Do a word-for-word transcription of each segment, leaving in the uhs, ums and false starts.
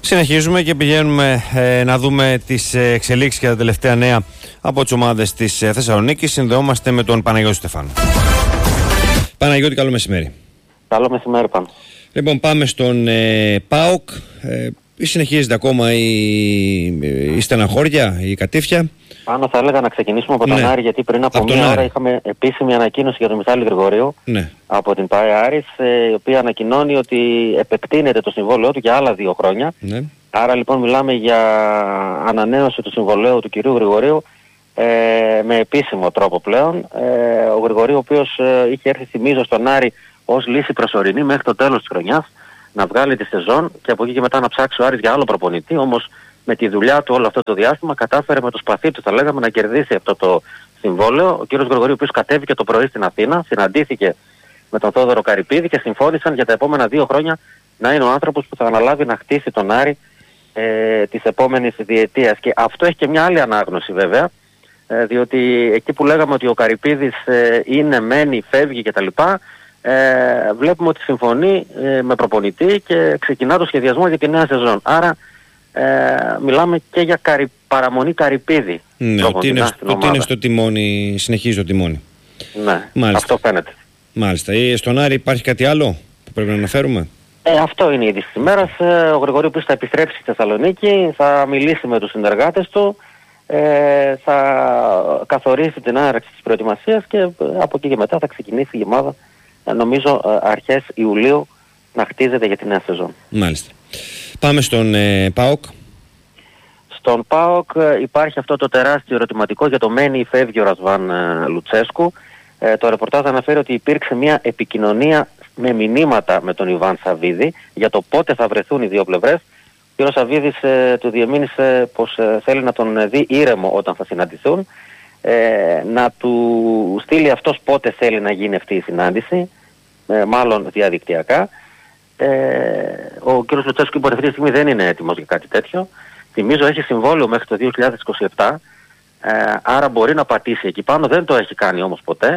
Συνεχίζουμε και πηγαίνουμε ε, να δούμε τις εξελίξεις και τα τελευταία νέα από τις ομάδες της ε, Θεσσαλονίκης. Συνδεόμαστε με τον Παναγιώτη Στεφάνου. Παναγιώτη, καλό μεσημέρι. Καλό μεσημέρι, πάνω. Λοιπόν, πάμε στον ε, ΠΑΟΚ. Ε, συνεχίζεται ακόμα η, η στεναχώρια, η κατήφια. Πάνω θα έλεγα να ξεκινήσουμε από τον ναι. Άρη, γιατί πριν από, από μία ώρα Άρη. είχαμε επίσημη ανακοίνωση για τον Μιχάλη Γρηγορίου, ναι. από την ΠΑΕ Άρης, η οποία ανακοινώνει ότι επεκτείνεται το συμβόλαιό του για άλλα δύο χρόνια. Ναι. Άρα λοιπόν μιλάμε για ανανέωση του συμβολαίου του κυρίου Γρηγορίου ε, με επίσημο τρόπο πλέον. Ε, ο Γρηγορίου, ο οποίος ε, είχε έρθει, θυμίζω, στον Άρη ως λύση προσωρινή μέχρι το τέλος της χρονιάς, να βγάλει τη σεζόν και από εκεί και μετά να ψάξει ο Άρης για άλλο προπονητή. Όμως με τη δουλειά του όλο αυτό το διάστημα κατάφερε με το σπαθί του, θα λέγαμε, να κερδίσει αυτό το συμβόλαιο. Ο κύριος Γρηγορίου, ο οποίος κατέβηκε το πρωί στην Αθήνα, συναντήθηκε με τον Θόδωρο Καρυπίδη και συμφώνησαν για τα επόμενα δύο χρόνια να είναι ο άνθρωπος που θα αναλάβει να χτίσει τον Άρη ε, της επόμενης διετίας. Και αυτό έχει και μια άλλη ανάγνωση βέβαια, ε, διότι εκεί που λέγαμε ότι ο Καρυπίδης ε, είναι, μένει, φεύγει κτλ., ε, βλέπουμε ότι συμφωνεί ε, με προπονητή και ξεκινά το σχεδιασμό για τη νέα σεζόν. Άρα ε, μιλάμε και για καρι, παραμονή Καρυπίδη. Ναι, ότι είναι, ότι είναι στο τιμόνι, συνεχίζει το τιμόνι. Ναι, Μάλιστα. αυτό φαίνεται. Μάλιστα. Ή στον Άρη υπάρχει κάτι άλλο που πρέπει να αναφέρουμε? Ε, αυτό είναι η είδηση της ημέρας. Ε, ο Γρηγορίου που θα επιστρέψει στη Θεσσαλονίκη, θα μιλήσει με τους συνεργάτες του, ε, θα καθορίσει την άραξη της προετοιμασίας και από εκεί και μετά θα ξεκινήσει η ομάδα, ε, νομίζω ε, αρχές Ιουλίου, να χτίζεται για τη νέα σεζόν. Μάλιστα. Πάμε στον ε, ΠΑΟΚ. Στον ΠΑΟΚ ε, υπάρχει αυτό το τεράστιο ερωτηματικό για το μένει ή φεύγει ο Ρασβάν ε, Λουτσέσκου. Ε, το ρεπορτάζ αναφέρει ότι υπήρξε μια επικοινωνία με μηνύματα με τον Ιβάν Σαββίδη για το πότε θα βρεθούν οι δύο πλευρές. Ο κ. Σαββίδης ε, του διεμήνυσε πως ε, θέλει να τον δει ήρεμο όταν θα συναντηθούν, ε, να του στείλει αυτός πότε θέλει να γίνει αυτή η συνάντηση, ε, μάλλον διαδικτυακά. Ε, ο κ. Λουτσέσκου είπε αυτή τη στιγμή δεν είναι έτοιμος για κάτι τέτοιο. Θυμίζω έχει συμβόλαιο μέχρι το δύο χιλιάδες είκοσι επτά, ε, άρα μπορεί να πατήσει εκεί πάνω, δεν το έχει κάνει όμως ποτέ.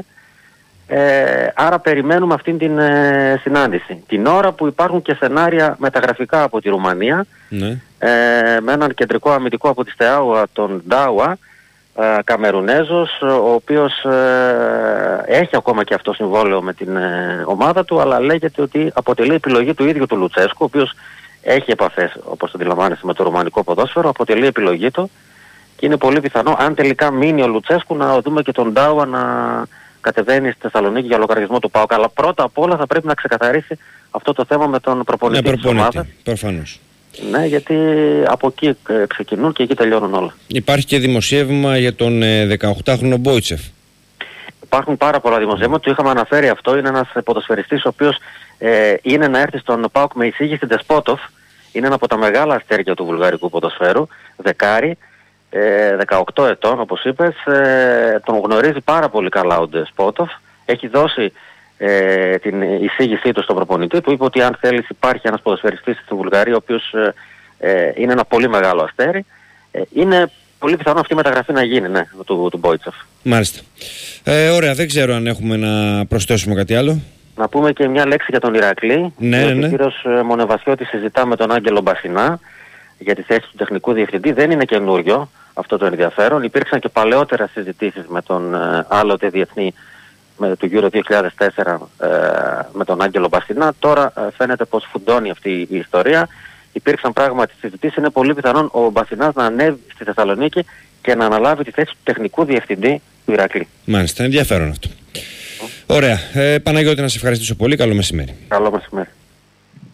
Ε, άρα περιμένουμε αυτήν την ε, συνάντηση. Την ώρα που υπάρχουν και σενάρια μεταγραφικά από τη Ρουμανία, ναι. ε, με έναν κεντρικό αμυντικό από τη Στεάουα, τον Ντάουα, ε, Καμερουνέζος, ο οποίος ε, έχει ακόμα και αυτό συμβόλαιο με την ε, ομάδα του, αλλά λέγεται ότι αποτελεί επιλογή του ίδιου του Λουτσέσκου, ο οποίος έχει επαφές, όπως αντιλαμβάνεσαι, με το ρουμανικό ποδόσφαιρο, αποτελεί επιλογή του και είναι πολύ πιθανό, αν τελικά μείνει ο Λουτσέσκου, να δούμε και τον Ντάουα να κατεβαίνει στη Θεσσαλονίκη για λογαριασμό του ΠΑΟΚ. Αλλά πρώτα απ' όλα θα πρέπει να ξεκαθαρίσει αυτό το θέμα με τον προπονητή, ναι, της ομάδας. Προφανώς. Ναι, γιατί από εκεί ξεκινούν και εκεί τελειώνουν όλα. Υπάρχει και δημοσίευμα για τον δεκαοκτάχρονο Μπόιτσεφ. Υπάρχουν πάρα πολλά δημοσιεύματα, το είχαμε αναφέρει αυτό. Είναι ένας ποδοσφαιριστής ο οποίος ε, είναι να έρθει στον ΠΑΟΚ με εισήγηση Ντεσπότοφ. Είναι ένα από τα μεγάλα αστέρια του βουλγαρικού ποδοσφαίρου, δεκάρι. δεκαοκτώ ετών, όπως είπες, ε, τον γνωρίζει πάρα πολύ καλά ο Ντεσπότοφ. Έχει δώσει ε, την εισήγησή του στον προπονητή. Του είπε ότι αν θέλεις υπάρχει ένας ποδοσφαιριστής στη Βουλγαρία ο οποίος ε, ε, είναι ένα πολύ μεγάλο αστέρι. Ε, είναι πολύ πιθανό αυτή η μεταγραφή να γίνει, ναι, του, του Μπόιτσεφ. Μάλιστα. Ε, ωραία, δεν ξέρω αν έχουμε να προσθέσουμε κάτι άλλο. Να πούμε και μια λέξη για τον Ηρακλή. Ναι, ναι, ναι. Ο κύριος Μονεβασιώτης συζητά με τον Άγγελο Μπασινά για τη θέση του τεχνικού διευθυντή. Δεν είναι καινούριο αυτό το ενδιαφέρον. Υπήρξαν και παλαιότερα συζητήσεις με τον ε, άλλοτε διεθνή με, του Euro δύο χιλιάδες τέσσερα ε, με τον Άγγελο Μπασινά. Τώρα ε, φαίνεται πως φουντώνει αυτή η ιστορία. Υπήρξαν πράγματι συζητήσεις. Είναι πολύ πιθανόν ο Μπασινάς να ανέβει στη Θεσσαλονίκη και να αναλάβει τη θέση του τεχνικού διευθυντή του Ηρακλή. Μάλιστα, ενδιαφέρον αυτό. Mm. Ωραία. Ε, Παναγιώτη, να σε ευχαριστήσω πολύ. Καλό μεσημέρι. Καλό μεσημέρι.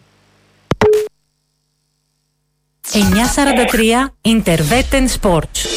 εννιακόσια σαράντα τρία Interveten Sports.